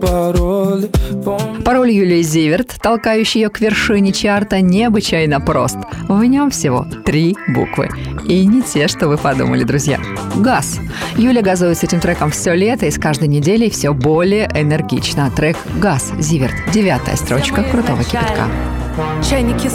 Пароль Юлии Зиверт, толкающий ее к вершине чарта, необычайно прост. В нем всего 3 буквы. И не те, что вы подумали, друзья. Газ. Юля газует с этим треком все лето и с каждой неделей все более энергично. Трек «Газ» Зиверт. 9-я строчка «Крутого кипятка». Чайники